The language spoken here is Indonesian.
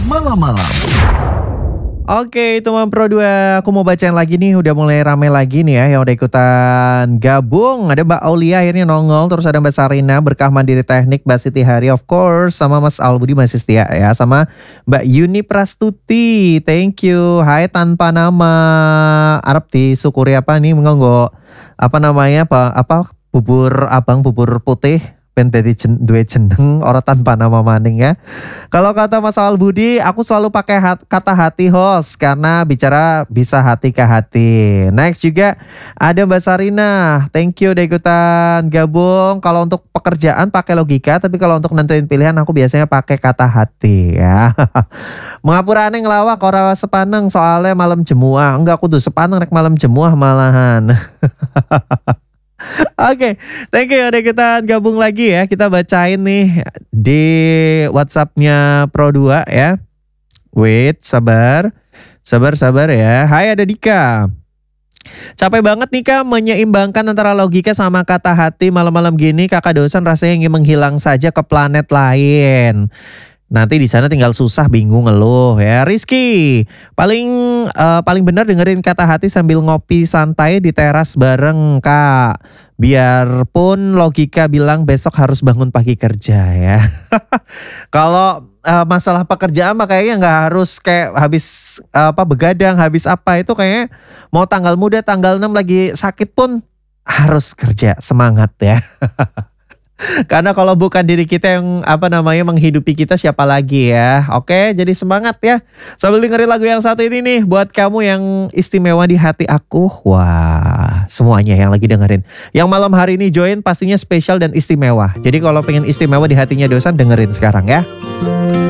malam-malam. Oke, teman Pro 2, aku mau bacain lagi nih, udah mulai rame lagi nih ya yang udah ikutan gabung. Ada Mbak Aulia akhirnya nongol, terus ada Mbak Sarina, Berkah Mandiri Teknik, Mbak Siti Hari of course, sama Mas Albudi masih setia ya, sama Mbak Yuni Prastuti, thank you. Hai tanpa nama, Arab disyukuri apa nih mengonggo, apa namanya, apa bubur abang, bubur putih. Ben dadi duwe jeneng ora tanpa nama maning ya. Kalau kata Mas Albudi, aku selalu pakai kata hati host karena bicara bisa hati ke hati. Next juga ada Mbak Sarina, thank you udah ikutan gabung. Kalau untuk pekerjaan pakai logika, tapi kalau untuk nentuin pilihan aku biasanya pakai kata hati ya. Mengapura aneh ngelawak ora sepaneng soalnya malam jemuah. Enggak, aku tuh sepaneng rek malam jemuah malahan. Oke, thank you udah kita gabung lagi ya. Kita bacain nih di WhatsApp-nya Pro 2 ya. Wait, sabar ya. Hai, ada Dika. Capek banget nih Kak menyeimbangkan antara logika sama kata hati malam-malam gini. Kakak dosen rasanya ingin menghilang saja ke planet lain. Nanti di sana tinggal susah, bingung, ngeluh ya. Rizky, paling benar dengerin kata hati sambil ngopi santai di teras bareng Kak. Biarpun logika bilang besok harus bangun pagi kerja ya. Kalau masalah pekerjaan mah kayaknya nggak harus kayak habis begadang, habis apa itu kayaknya mau tanggal muda, tanggal 6 lagi sakit pun harus kerja, semangat ya. Karena kalau bukan diri kita yang menghidupi kita, siapa lagi ya. Oke, jadi semangat ya. Sambil dengerin lagu yang satu ini nih buat kamu yang istimewa di hati aku. Wah, semuanya yang lagi dengerin. Yang malam hari ini join pastinya spesial dan istimewa. Jadi kalau pengen istimewa di hatinya dosen, dengerin sekarang ya.